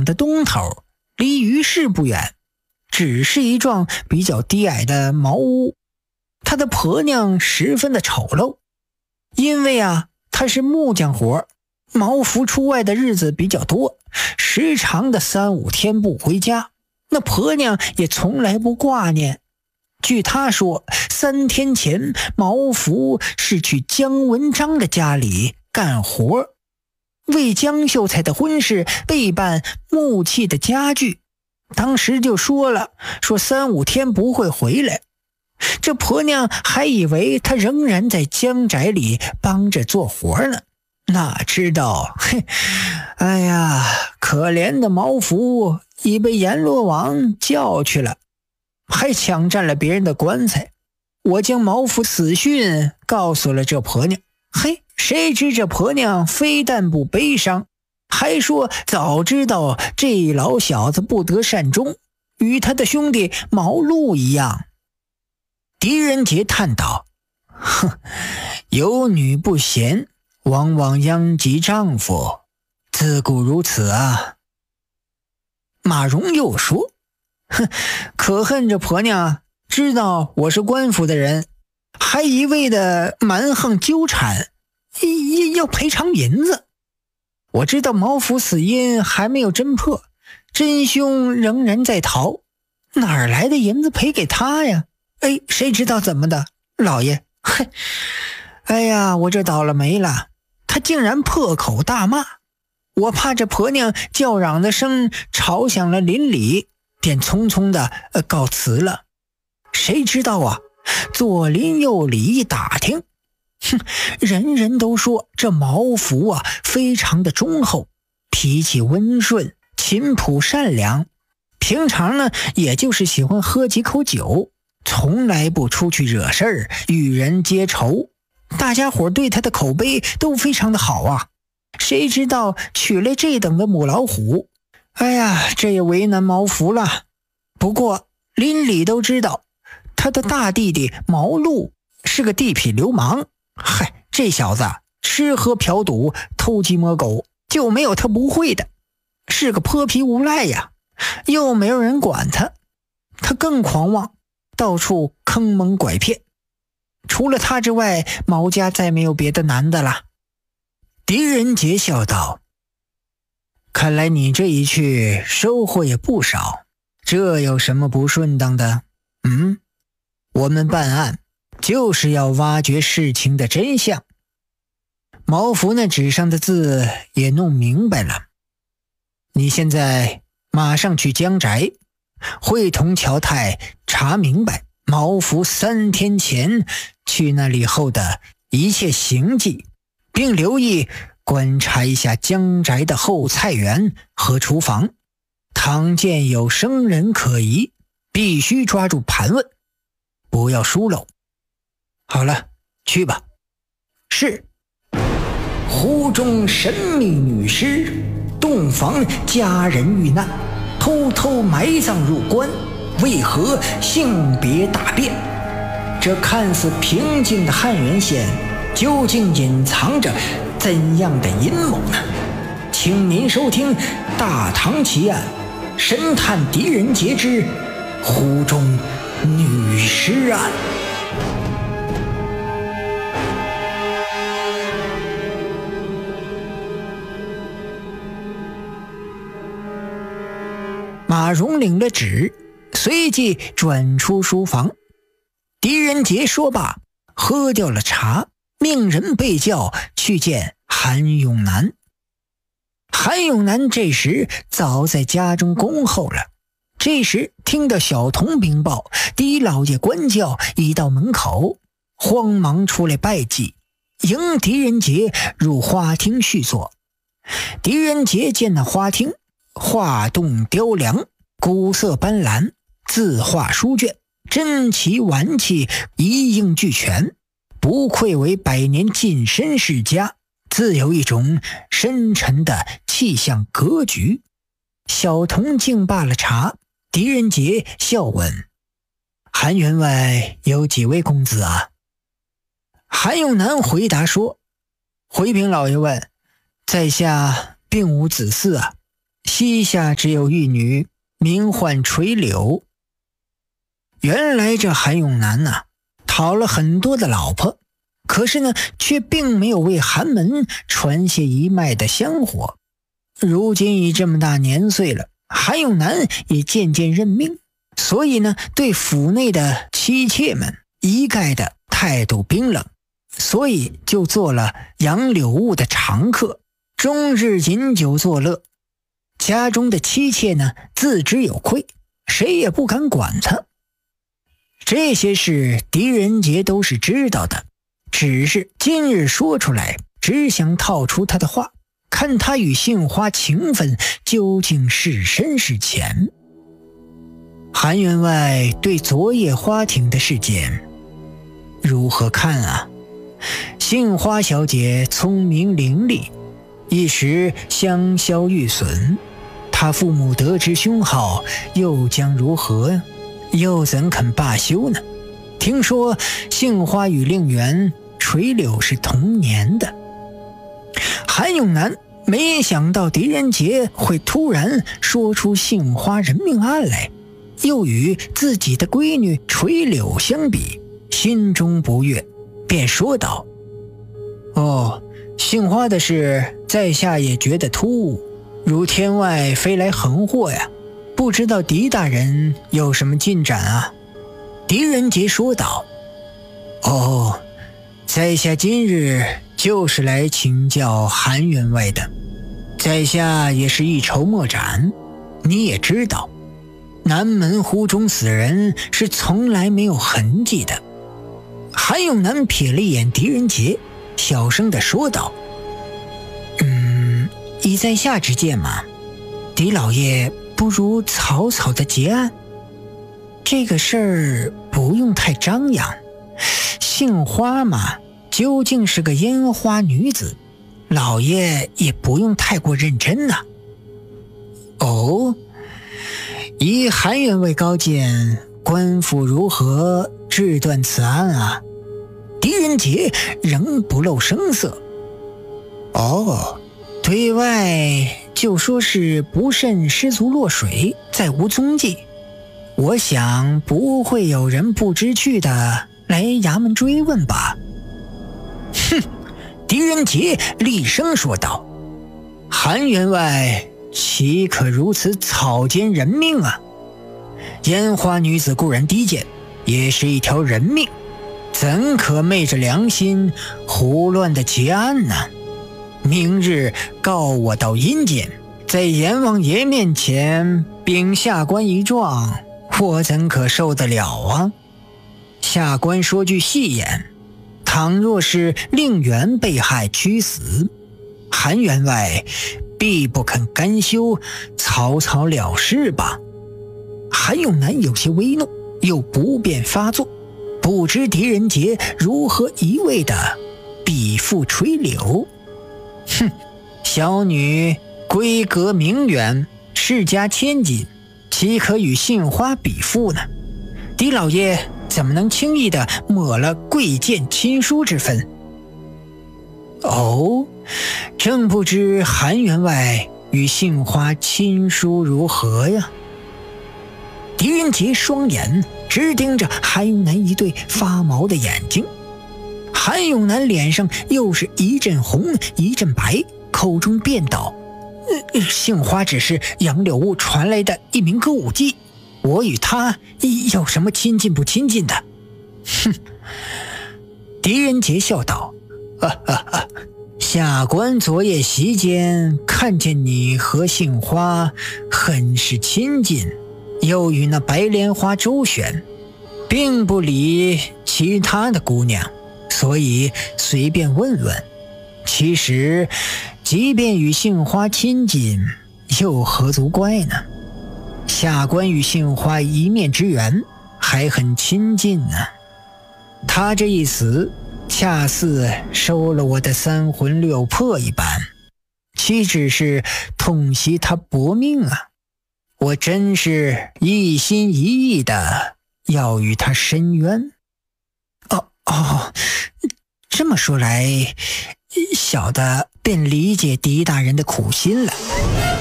的东头，离鱼市不远，只是一幢比较低矮的茅屋。他的婆娘十分的丑陋，因为她是木匠活，毛服出外的日子比较多，时常的3-5天不回家，那婆娘也从来不挂念。据她说，3天前毛服是去姜文章的家里干活，为姜秀才的婚事备办木器的家具，当时就说3-5天不会回来。这婆娘还以为他仍然在姜宅里帮着做活呢，哪知道哎呀，可怜的毛服已被阎罗王叫去了，还抢占了别人的棺材。我将毛服死讯告诉了这婆娘，谁知这婆娘非但不悲伤，还说早知道这老小子不得善终，与他的兄弟毛路一样。狄仁杰叹道：有女不贤，往往殃及丈夫，自古如此啊。马荣又说：可恨这婆娘知道我是官府的人，还一味的蛮横纠缠，要赔偿银子。我知道毛服死因还没有侦破，真凶仍然在逃，哪儿来的银子赔给他呀？谁知道怎么的，老爷，哎呀，我这倒了霉了，他竟然破口大骂，我怕这婆娘叫嚷的声吵响了邻里，便匆匆的告辞了。谁知道左邻右里一打听，人人都说这毛服非常的忠厚，脾气温顺，勤朴善良，平常呢也就是喜欢喝几口酒，从来不出去惹事儿，与人结仇。大家伙对他的口碑都非常的好谁知道娶了这等的母老虎，哎呀，这也为难毛服了。不过邻里都知道他的大弟弟毛路是个地痞流氓，这小子吃喝嫖赌偷鸡摸狗，就没有他不会的，是个泼皮无赖呀，又没有人管他，他更狂妄，到处坑蒙拐骗。除了他之外，毛家再没有别的男的了。狄仁杰笑道：看来你这一去收获也不少，这有什么不顺当的？我们办案就是要挖掘事情的真相。毛服那纸上的字也弄明白了，你现在马上去姜宅，会同乔太查明白毛服3天前去那里后的一切行迹，并留意观察一下姜宅的后菜园和厨房，倘见有生人可疑，必须抓住盘问，不要疏漏。好了，去吧。是。湖中神秘女尸，洞房佳人遇难，偷偷埋葬入棺，为何性别大变？这看似平静的汉源县，究竟隐藏着怎样的阴谋呢？请您收听《大唐奇案》，神探狄仁杰之湖中女尸案。马荣领了旨，随即转出书房。狄仁杰说罢，喝掉了茶，命人被叫去见韩永南。韩永南这时早在家中恭候了。这时听到小童禀报狄老爷官轿已到门口，慌忙出来拜祭，迎狄仁杰入花厅叙坐。狄仁杰见那花厅画栋雕梁，古色斑斓，字画书卷，珍奇玩器一应俱全，不愧为百年近身世家，自有一种深沉的气象格局。小童敬罢了茶，狄仁杰笑问：韩员外有几位公子啊？韩永南回答说：回禀老爷问，在下并无子嗣啊， 膝下只有一女，名唤垂柳。原来这韩永南讨了很多的老婆，可是却并没有为寒门传下一脉的香火。如今已这么大年岁了，韩永南也渐渐认命，所以对府内的妻妾们一概的态度冰冷，所以就做了杨柳坞的常客，终日饮酒作乐。家中的妻妾自知有愧，谁也不敢管他。这些事狄仁杰都是知道的，只是今日说出来，只想套出他的话，看他与杏花情分究竟是深是浅。韩员外对昨夜花亭的事件如何看杏花小姐聪明伶俐，一时香消玉损，她父母得知凶号，又将如何？又怎肯罢休呢？听说杏花与令媛垂柳是同年的。韩永南没想到狄仁杰会突然说出杏花人命案来，又与自己的闺女垂柳相比，心中不悦，便说道：杏花的事在下也觉得突兀，如天外飞来横祸呀，不知道狄大人有什么进展狄仁杰说道：在下今日就是来请教韩员外的，在下也是一筹莫展。你也知道，南门湖中死人是从来没有痕迹的。韩永南瞥了一眼狄仁杰，小声地说道：以在下之见嘛，狄老爷不如草草的结案，这个事儿不用太张扬。杏花嘛，究竟是个烟花女子，老爷也不用太过认真以韩员外高见，官府如何治断此案狄仁杰仍不露声色。对外就说是不慎失足落水，再无踪迹，我想不会有人不知趣的来衙门追问吧。狄仁杰厉声说道：韩员外岂可如此草菅人命烟花女子固然低贱，也是一条人命，怎可昧着良心胡乱的结案呢？明日告我到阴间，在阎王爷面前禀下官一状，我怎可受得了下官说句戏言，倘若是令媛被害屈死，韩员外必不肯甘休，草草了事吧。韩永南有些微怒，又不便发作，不知狄仁杰如何一味的比附垂柳。小女闺阁名媛，世家千金，岂可与杏花比附呢？狄老爷怎么能轻易的抹了贵贱亲疏之分？正不知韩员外与杏花亲疏如何呀？狄仁杰双眼直盯着韩永南一对发毛的眼睛，韩永南脸上又是一阵红一阵白，口中辩道：杏花只是杨柳坞传来的一名歌舞伎，我与他有什么亲近不亲近的？狄仁杰笑道：下官昨夜席间看见你和杏花很是亲近，又与那白莲花周旋，并不理其他的姑娘，所以随便问问。其实即便与杏花亲近，又何足怪呢？下官与杏花一面之缘，还很亲近呢。他这一死，恰似收了我的三魂六魄一般，岂只是痛惜他薄命我真是一心一意的要与他申冤。这么说来，小的便理解狄大人的苦心了。